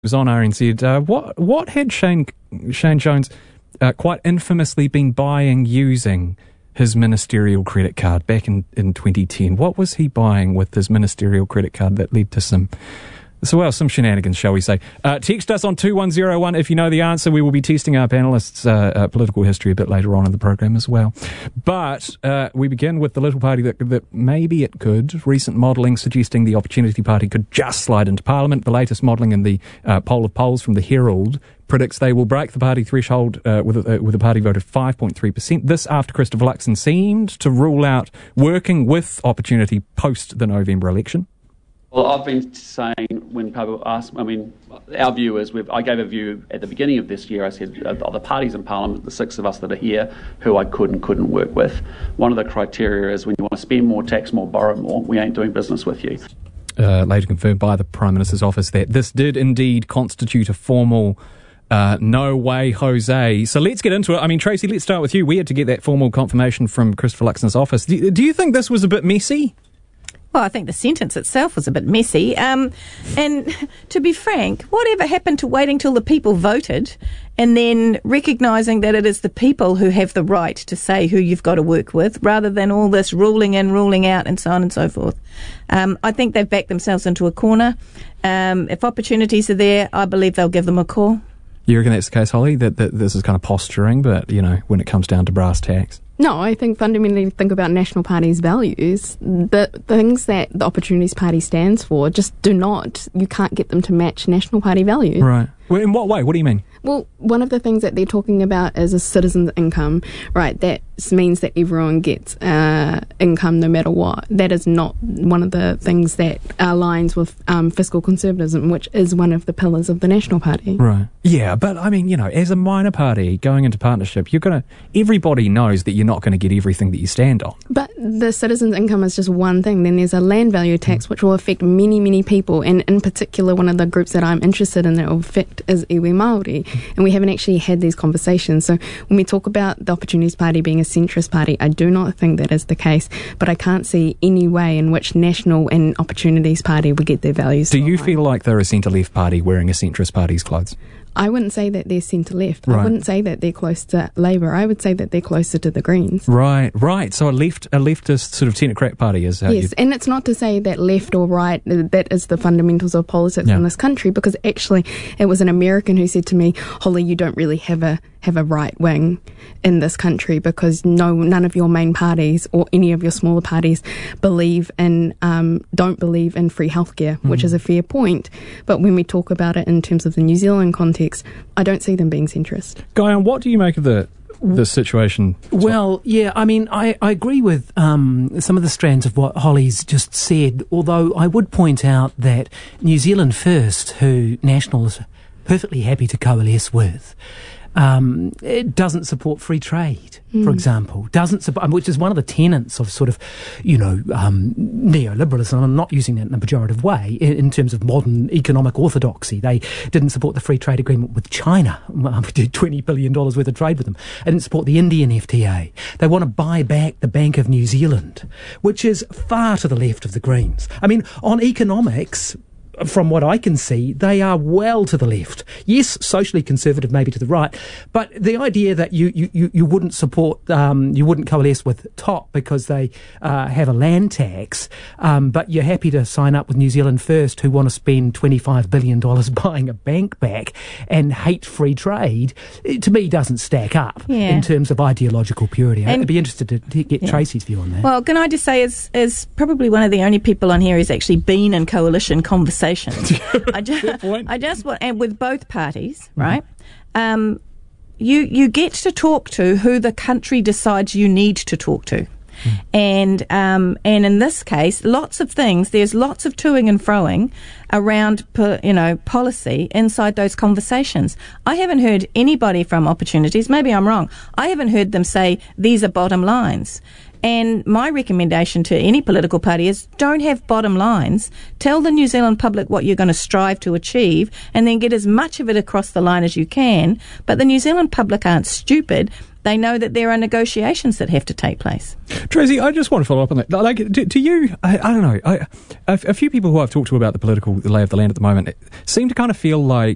was on RNZ. What had Shane Jones quite infamously been buying using his ministerial credit card back in 2010? What was he buying with his ministerial credit card that led to some shenanigans, shall we say. Text us on 2101 if you know the answer. We will be testing our panellists' political history a bit later on in the program as well. But we begin with the little party that maybe it could. Recent modelling suggesting the Opportunity Party could just slide into Parliament. The latest modelling in the poll of polls from the Herald predicts they will break the party threshold with a party vote of 5.3%. This after Christopher Luxon seemed to rule out working with Opportunity post the November election. Well, I've been saying when people ask, our view is, I gave a view at the beginning of this year. I said, of the parties in Parliament, the six of us that are here, who I could and couldn't work with, one of the criteria is when you want to spend more, tax more, borrow more, we ain't doing business with you. Later confirmed by the Prime Minister's office that this did indeed constitute a formal no way, Jose. So let's get into it. Tracy, let's start with you. We had to get that formal confirmation from Christopher Luxon's office. Do you think this was a bit messy? Well, I think the sentence itself was a bit messy. And to be frank, whatever happened to waiting till the people voted and then recognising that it is the people who have the right to say who you've got to work with, rather than all this ruling in, ruling out, and so on and so forth. I think they've backed themselves into a corner. If opportunities are there, I believe they'll give them a call. You reckon that's the case, Holly, that this is kind of posturing, but, when it comes down to brass tacks? No, I think fundamentally think about National Party's values. The things that the Opportunities Party stands for you can't get them to match National Party values. Right. Well, in what way? What do you mean? Well, one of the things that they're talking about is a citizen's income, right? That means that everyone gets income no matter what. That is not one of the things that aligns with fiscal conservatism, which is one of the pillars of the National Party. Right. Yeah, but as a minor party going into partnership, everybody knows that you're not going to get everything that you stand on. But the citizen's income is just one thing. Then there's a land value tax, which will affect many, many people. And in particular, one of the groups that I'm interested in that will affect is iwi Māori. And we haven't actually had these conversations. So when we talk about the Opportunities Party being a centrist party, I do not think that is the case. But I can't see any way in which National and Opportunities Party would get their values. Do you feel like they're a centre-left party wearing a centrist party's clothes? I wouldn't say that they're centre-left. Right. I wouldn't say that they're close to Labour. I would say that they're closer to the Greens. Right. So a leftist sort of technocrat party is how Yes, and it's not to say that left or right, that is the fundamentals of politics in this country, because actually it was an American who said to me, Holly, you don't really have a right wing in this country because none of your main parties or any of your smaller parties don't believe in free healthcare, which is a fair point. But when we talk about it in terms of the New Zealand context, I don't see them being centrist. Guyon, what do you make of the situation? Well, yeah, I agree with some of the strands of what Holly's just said, although I would point out that New Zealand First, who National is perfectly happy to coalesce with, it doesn't support free trade, for example, doesn't support, which is one of the tenets of sort of, neoliberalism. I'm not using that in a pejorative way in terms of modern economic orthodoxy. They didn't support the free trade agreement with China. We did $20 billion worth of trade with them. They didn't support the Indian FTA. They want to buy back the Bank of New Zealand, which is far to the left of the Greens. On economics, from what I can see, they are well to the left. Yes, socially conservative, maybe to the right, but the idea that you wouldn't support, you wouldn't coalesce with TOP because they have a land tax, but you're happy to sign up with New Zealand First, who want to spend $25 billion buying a bank back and hate free trade, it, to me, doesn't stack up in terms of ideological purity. I'd be interested to get Tracy's view on that. Well, can I just say, as probably one of the only people on here who's actually been in coalition conversations, I just want, and with both parties, right? You get to talk to who the country decides you need to talk to. And in this case, lots of things, there's lots of toing and froing around, policy inside those conversations. I haven't heard anybody from Opportunities, maybe I'm wrong, I haven't heard them say these are bottom lines. And my recommendation to any political party is don't have bottom lines. Tell the New Zealand public what you're going to strive to achieve and then get as much of it across the line as you can. But the New Zealand public aren't stupid. They know that there are negotiations that have to take place. Tracy, I just want to follow up on that. Like, to you, I don't know, a few people who I've talked to about the political lay of the land at the moment seem to kind of feel like